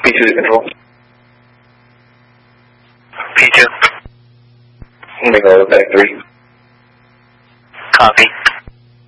P2 to control. P2. Bingo, back 3. Copy.